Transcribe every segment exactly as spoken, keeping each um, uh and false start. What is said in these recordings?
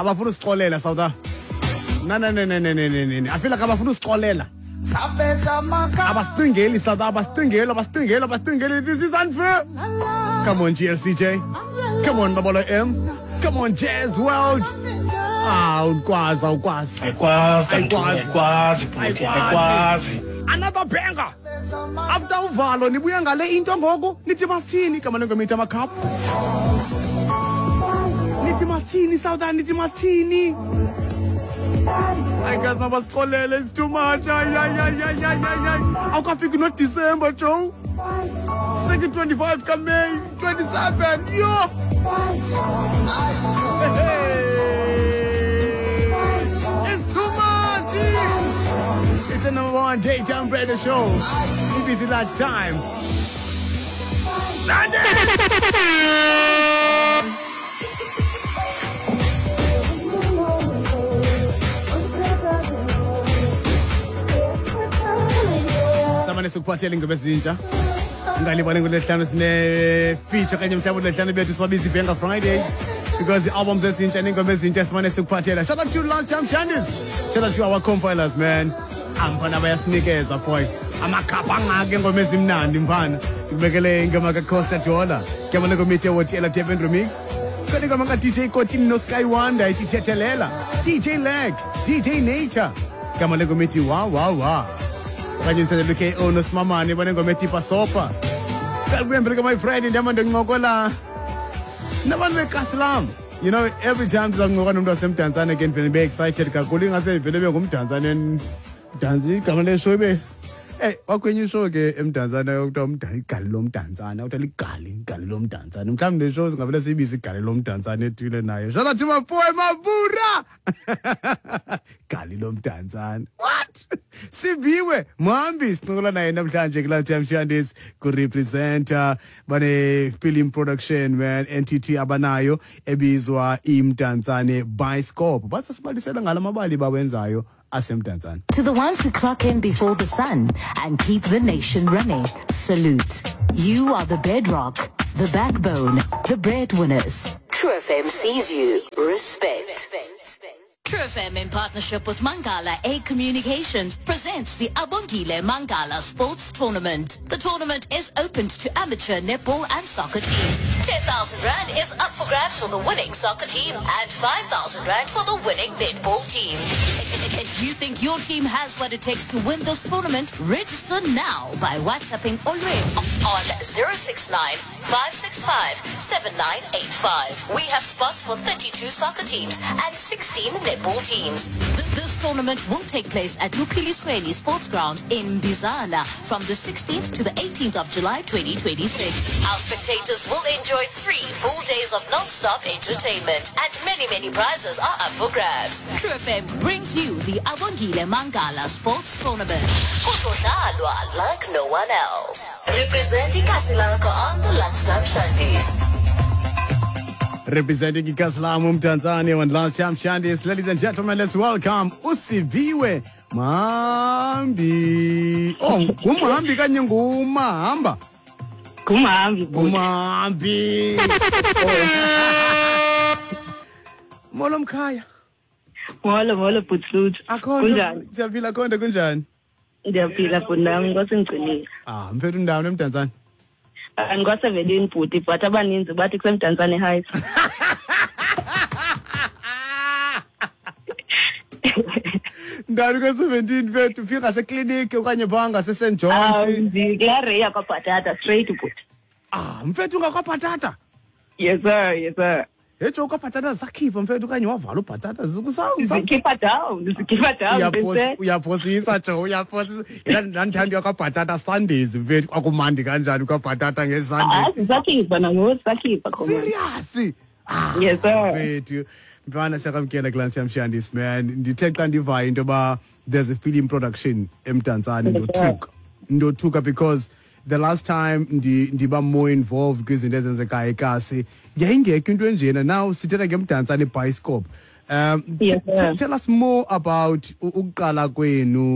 abafuna usixolela South. Na na na na na na na. I feel like abafuna usixolela. Abastingeli South, abastingeli, abastingeli, abastingeli. This is unfair. Come on, G L C J. Come on, Babolo M. Come on, Jazz World. Ah, ukwazi, ukwazi. Ayikwazi, ayikwazi, ayikwazi. Another banger. After uvalo nibuya ngale into ngoku nithi masini kama lengomitha amakhap. Nithi masini South, nithi masini. I guess I was calling, it's too much. Ay, ay, ay, ay, ay, ay, ay. How can I not December, Joe? Second twenty-five, come May, twenty-seven, yo! Hey. It's too much! It's the number one daytime radio show. C B C Lunch Time. Samane sukuphathela ingoma ezintsha. Ngalibona ngolesihlanu sine feature kanye mhlawumbe lesihlanu bethu sobiza ibenga Fridays because the albums ezintsha nengoma ezintsha simane sikuphathela. Shout out to Lunchtime Shandies. Shout out to our compilers, man. Amfana bayasinikeza boy. Amakhapha angake ngoma ezimnandi mfana. Ngibekele ingoma ka Costa Dollar. Kuyabona ngomithe wotela Teben Remix. Kani ngoma ka D J Kotini no Sky Wonder itithethelela. D J Leg, D J Nature. Kuyabona ngomithi wow wow wow. Kanye ngiselele K O no Smamane bone ngoma etipa sopa. Kalibuyembele my friend ndiyamanda ngincokola. Nabantu beKaslam. You know, every time sizancokola nomuntu wasemdantsane again vele be excited kakhulu ingase vele bengumdantsane dansi igama lesho be. Eh wakwenye isho ke emdantsane yokuthiwa umdala igali lomdantsane uthela igali igali lomdantsane mhlawumbe lesho singavele sibiza igali lomdantsane ethile naye shana thi mapoe mabura gali lomdantsane what sibiwe mhambi sincokola naye namhlanje ku Lunchtime Shandies ku representer bane film production man N T T abanayo ebizwa imdantsane Bioscope basasibalisela ngalamabali bawenzayo. To the ones who clock in before the sun and keep the nation running, salute. You are the bedrock, the backbone, the breadwinners. True F M sees you. Respect. True F M in partnership with Mangala A Communications presents the Abongile Mangala Sports Tournament. The tournament is open to amateur netball and soccer teams. ten thousand rand is up for grabs for the winning soccer team and five thousand rand for the winning netball team. If you think your team has what it takes to win this tournament, register now by WhatsApping Olwet on zero six nine, five six five, seven nine eight five. We have spots for thirty-two soccer teams and sixteen netball teams. This tournament will take place at Lupili Sweli Sports Grounds in Bizana from the sixteenth to the eighteenth of July twenty twenty-six. Our spectators will enjoy three full days of non-stop entertainment and many, many prizes are up for grabs. True F M brings you the Abongile Mangala Sports Tournament. Kuzodlalwa like no one else. Representing Kasilanko on the Lunchtime Shandies. Representing Kaslam Tanzania on Lunchtime Shandies. Ladies and gentlemen, let's welcome Usiviwe Mambi. Oh, kumambi kanye ngumahamba. Kumambi. Kumambi. Molo mkhaya. Molo molo Putslut. Kunjani? Siyaphila konke kunjani? Ndiyaphila kunami ngosengcinile. Ah, mfethu ndawo emdantsane. Ngikwasevenini bhuti but abaninzi bathi kusemdantsane high. Ndawo ka seventeen mfethu ufika seclinic okanye banga se Saint John's. Ah, ngiklereya kwaPhatata straight bhuti. Ah, mfethu ungakwaPhatata? Yes sir, yes sir. Hecho kwaPhatata zakhipha mfethu kanye wavala uPhatata zikusawu. Zikhipha down, zikhipha down bese. Uyaphosisa Jo, uyaphosisa. Yena ndithanda kwaPhatata Sundays mfethu kwakumandi kanjani kwaPhatata ngeSundays. Ah, zakhipha nango zakhipha khona. Serious? Ah. Yes sir. Mfethu mfana siyakamkela ku Lunchtime Shandies man. Ndithe xa ndivayo into ba there's a film production eMdantsane ndothuka. Ndothuka because the last time ndi ndiba more involved kwizinto ezenzekayo eKasi yayingekho into enjena. Now sithetha ngeMdantsane Bioscope. Um yes, tell us more about ukuqala kwenu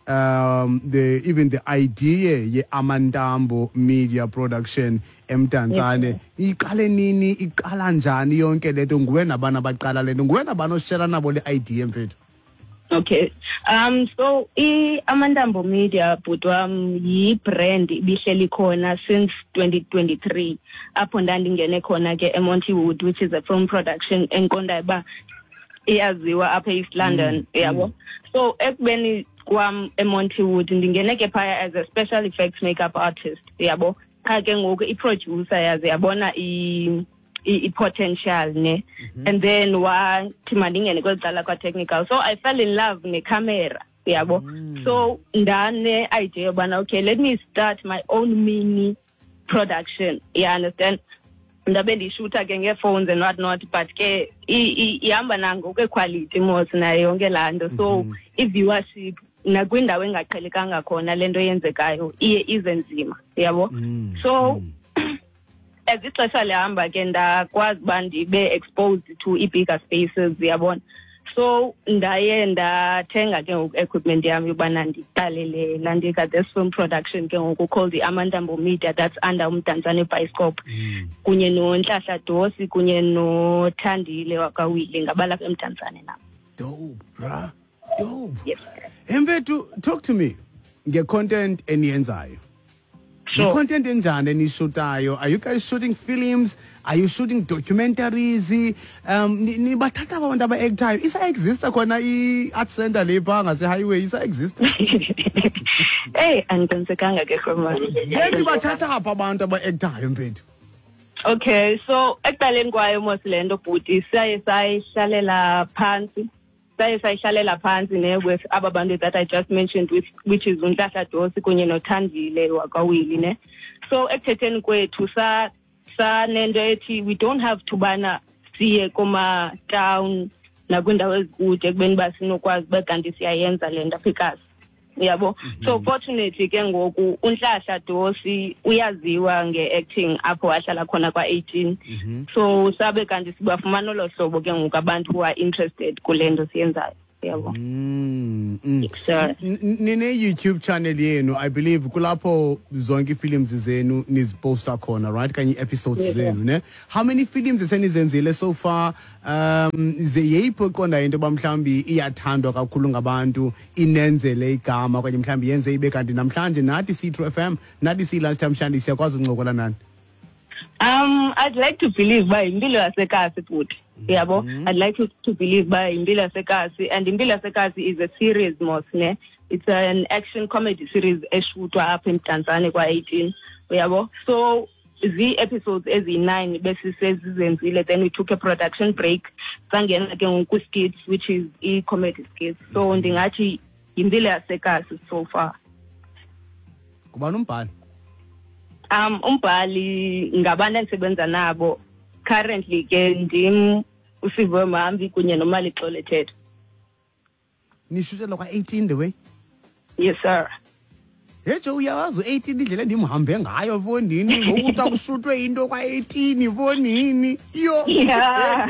um the even the idea ye Amantambo Media Production eMtanzane iqale nini iqala njani yonke lento nguwe nabana baqala lento nguwe nabana oshare nabo le idea mfethu? Okay. Um so I Amantambo Media butwam yi brand ibihleli khona since twenty twenty-three apho ndandingene khona ke eMontywood, which is a film production enqonda ba iyaziwa apha east London yabo. So ekubeni kwam eMontywood ndingene ke phaya as a special effects makeup artist yabo. Cha ke ngoku iproducer yaze yabona i i-potential ne and then wathi mandingene kwezicala kwa-technical, so I fell in love ne-camera yabo. So ndane idea yobana okay, let me start my own mini production, you understand. Ndabe ndishuta ke ngee-phones and what not, but ke ihamba nango kwe-quality mos nayo yonke laa nto. So i-viewership nakwindawo engaqhelekanga khona le nto yenzekayo iye ize nzima yabo. So as ixesha lihamba ke ndakwazi uba ndibe exposed to i-bigger spaces yabona. So ndaye ndathenga ke ngoku equipment yam yobana ndiqalele landika this film production ke ngoku called the Amantambo Media, that's under uMdantsane Bioscope kunye noNhlahla Dosi kunye noThandile wakawile ngabalapha eMdantsane nabo. Dope, bruh. Dope. Yes. Mfethu, talk to me nge-content eniyenzayo. Sure. The content enjani enishutayo? Are you guys shooting films? Are you shooting documentaries? Um ni bathatha abantu aba-actayo. Isa exista khona i-art center lepha ngase-highway? Isa exista? Hey, andiqinisekanga ke khomani. Yeni bathatha apha abantu aba-actayo mfethu? Okay, so ekuqaleni kwayo mos le nto bhuti siyaye sayihlalela phansi. Saye sayihlalela phansi ne with aba bantu that I just mentioned, with which is uNhlahla Dosi kunye noThandile wakawili ne. So ekuthetheni kwethu sa sanento ethi we don't have to bana siye kuma town nakwindawo ezikude ekubeni ba sinokwazi ba kanti siyayenza le nto apha yabo. So fortunately ke ngoku uNhlahla Dosi uyaziwa nge-acting apho wahlala khona kwa eighteen. So sabe kanti sibafumana lo hlobo ke ngoku abantu who are interested kule nto siyenzayo yabo. Nine YouTube channel yenu, I believe kulapho zonke films zenu niziposta khona, right? Kanye episodes zenu ne. How many films esenizenzile so far? Um zeyipho qonda into bamhlambi iyathandwa kakhulu ngabantu inenzele igama kanye mhlambi yenze ibe kanti namhlanje nathi Citro F M nathi si last time shandi siyakwazi uncokola nani? Um I'd like to believe by impilo yasekasi futhi yabo. I'd like to, to believe by impilo yasekasi, and impilo yasekasi is a series mos ne. It's an action comedy series eshutwa apha eMdantsane kwa eighteen yabo. So the episodes eziyi nine bese sezizenzile, then we took a production break sangena ke ngoku skits, which is i-comedy skits. So ndingathi impilo yasekasi so far. Kubani umbhali? Um umbhali ngabantu endisebenza nabo currently ke ndim uSivo Mambi kunye noMali Xolethetho. Nishutela kwa eighteen the way? Yes sir. Hey Joe, uyawazi eighteen indlela endimhambe ngayo mfondini ngokuthi akushutwe into kwa eighteen mfondini. Yo. Yeah.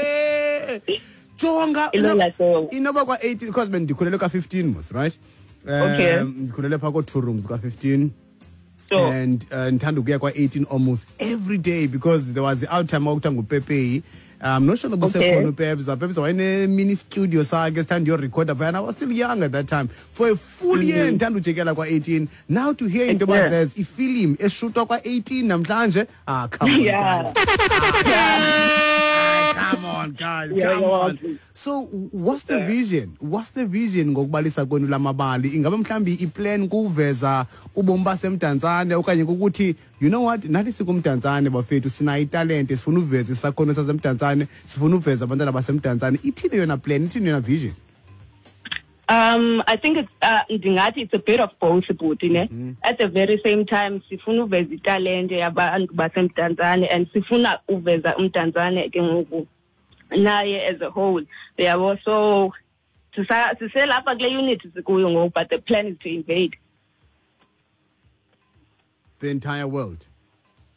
Jonga Ilona so. inoba kwa eighteen because bendikhulele ka fifteen mos, right? Okay. Ndikhulele pha ko two rooms ka fifteen. Sure. And uh, ntando kuya kwa eighteen almost every day because there was the out time okuthi nguPepe. I'm not sure about Okay. Sekono Peps. Peps was in a mini studio so I guess stand your recorder, but I was still young at that time. For a full year ntando chekela kwa eighteen. Now to hear into about there's a film a shooter kwa eighteen namhlanje. Ah come on. Yeah. Guys. Ah, come on guys. Yeah, Come you're on. welcome. So what's the vision? What's the vision ngokubalisa kwenu lamabali? Ingabe mhlambi iplan kuveza ubomi baseMdantsane okanye ukuthi you know what nathi sikumdantsane bafethu sina italent sifuna uveza isakhono saseMdantsane sifuna uveza abantwana baseMdantsane. Ithini yona plan? Ithini yona vision? Um, I think it's uh, ndingathi it's a bit of both bhuti ne. At the very same time sifuna uveza italent yabantu baseMdantsane and sifuna uveza uMdantsane ke ngoku naye as a whole yabo. So siselapha kule unit sikuyo ngoku, but the plan is to invade the entire world.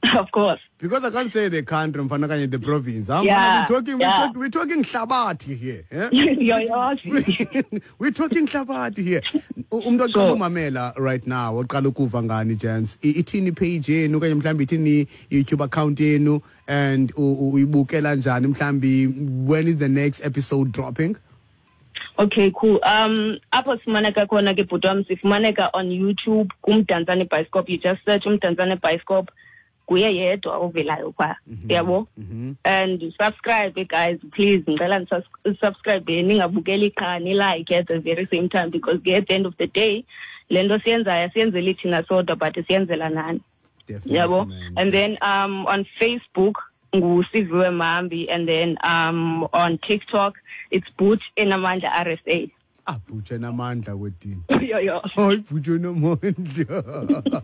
Of course. Because I can't say the country, mfana kanye the province. I'm Yeah, we're talking, yeah. we're talking, we're talking Hlabathi here. Yeah? You're yours. We're talking Hlabathi here. Umntu oqala umamela right now, oqala ukuva ngani Jens. Ithini page yenu okanye mhlambi ithini YouTube account yenu and uyibukela njani mhlambi when is the next episode dropping? Okay, cool. Um, apho sifumaneka khona ke bhuti wam sifumaneka on YouTube kumdantsane Bioscope. You just search umdantsane Bioscope. Kuye yedwa ovelayo pha. Yabo? And subscribe guys, please. Ngicela subscribe ningabukeli qha ni like at the very same time because at the end of the day lento siyenzayo siyenzela thina sodwa but siyenzela nani. Yabo? And then um on Facebook nguSiviwe Mambi, and then um on TikTok it's Butch Enamandla R S A. Ah, Butch Enamandla wedini. Yo yo. Hayi Butch Enamandla.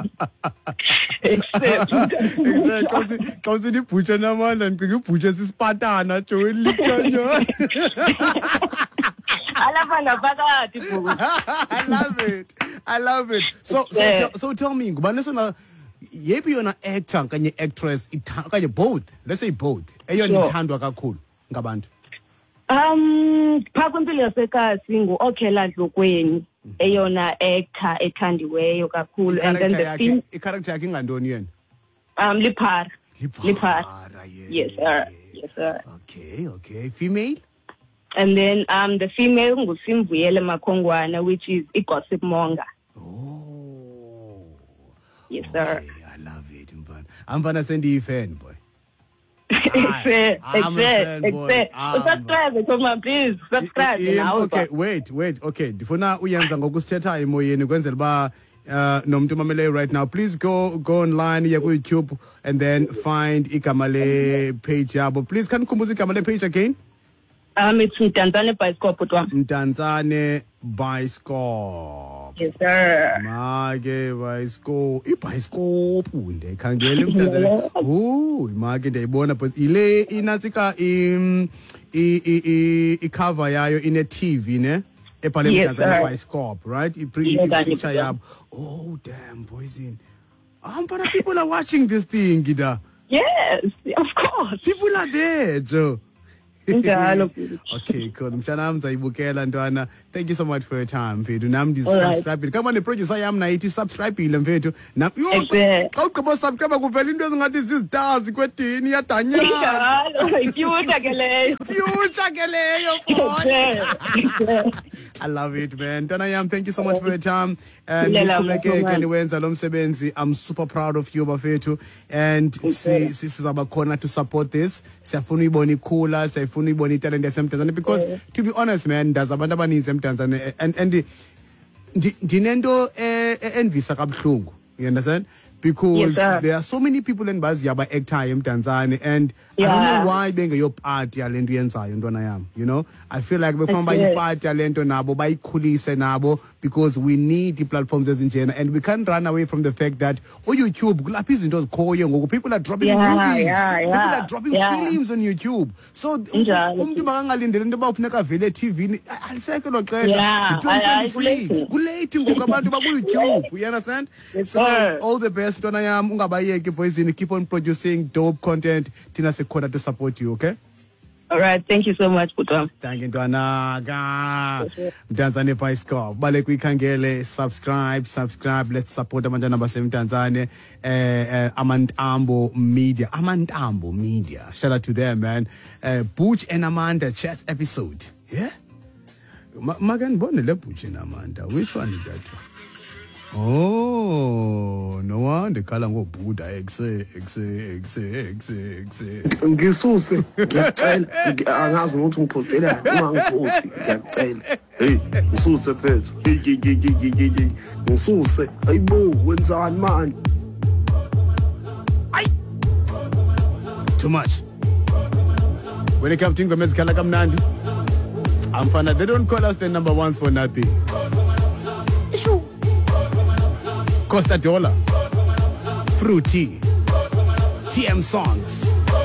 Except Except cause the Butch Enamandla ngicike uButch esisipatana Joel Likhanyana. I love it. I love it. So so Yeah. tell, so tell me, ngubani sona yepi yona actor kanye actress kanye both. Let's say both. Eyona Sure. ithandwa kakhulu ngabantu. Um, pha kwempilo yasekasi ngu-Okhela Dlokweni, eyona actor ethandiweyo kakhulu, and then the film I-character yakhe ingantoni yena? um Liphara. Liphara, yeah. Yes sir. Yes sir. Okay, okay. Female? And then um the female nguSimvuyele Makhongwana, which is iGossip Monger. Oh. Yes sir. Okay, I love it, mfana. Amfana sendi fan boy. Except, I'm a except, fanboy. except. I'm- Subscribe, come on, please. Subscribe I- I- now. Okay, wait, wait. Okay, ndifuna uyenza ngokusithetha emoyeni kwenzela ba uh nomuntu mamele right now. Please go go online ya ku YouTube and then find igama le page yabo. Please can ukhumbuza igama le page again? Um, it's Mdantsane Bioscope, bhuti wam. Mdantsane Bioscope. Yes sir. Make Bioscope. iBioscope nde khangele Mdantsane. Oh, make ndiyibona but ile inatsika i i i cover yayo ine T V ne ebhale Yes, Mdantsane sir. Bioscope, right? I Yes, sir. picture yabo. Oh damn, Poison. Um, but people are watching this thing, Gida. Yes, of course. People are there, Joe. Njalo, bhuti. Okay, cool. Mshana mzayibukela ntwana. Thank you so much for your time, mfethu. Nam ndi Alright. subscribe. Kama ne producer yami na ithi subscribe ile mfethu. Nam yo Exactly. xa ugqiba subscribe kuvela into ezingathi zizstars kwedini yadanyana. Njalo, ifuture ke leyo. Future ke leyo boy. Yeah. I love it, man. Ntwana yam, thank you so much for your time. And Silela, niqhubekeke man. niwenza lo msebenzi. I'm super proud of you bafethu. And si si- sizaba khona to support this. Siyafuna uyibona ikhula, siyafuna uyibona italent yaseMtanzania because to be honest man, ndazi abantu abaninzi eMtanzania and and ndi- ndinento eh, eh, envisa kabuhlungu. You understand? Because Yes, sir. there are so many people enbazi yaba actor eMtanzania and I don't Yeah. know why bengeyo part yalento yenzayo ntwana yami, you know? I feel like before That's it. bayipart yalento nabo bayikhulise nabo because we need the platforms ezinjena and we can't run away from the fact that on YouTube kulapha izinto zikhoyo ngoku people are dropping Yeah, movies, yeah, people yeah, are dropping yeah. films on YouTube. So Njalo. umuntu makangalindele into bafuneka avele T V alisekho lo xesha. Yeah, twenty ayi, twenty-six kulate. kulate ngoku abantu baku YouTube, you understand? Yes, So sir. all the best ntwana yami, ungabayeki Poison, keep on producing dope content. Thina sikhona to support you, okay? All right, thank you so much, bhuti wam. Thank you ntwana ka Mdantsane Bioscope. Bale kuyikhangele, subscribe, subscribe. Let's support abantwana baseMdantsane. Eh eh, Amantambo Media. Amantambo Media. Shout out to them, man. Uh, Butch and Amanda chat episode. Yeah? Ma- Magan bone le Butch and Amanda. Which one is that one? Oh, no wonder khala ngoBuddha exe exe exe exe exe. ngisuse ngiyacela ngi- angazi ukuthi ngipostela uma ngiposti ngiyacela hey ngisuse phethu hey hey hey hey hey hey ngisuse ayibo wenzani manje Too much. When it comes to Ingoma ezikhala kamnandi, amfana, they don't call us the number ones for nothing. Issue. Costa Dollar, Fruity, T M Songs.